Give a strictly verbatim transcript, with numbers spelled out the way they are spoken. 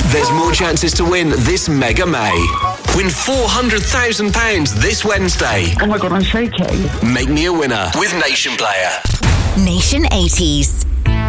There's more chances to win this Mega May. Win four hundred thousand pounds this Wednesday. Oh my God, I'm shaking. Make me a winner with Nation Player. Nation eighties.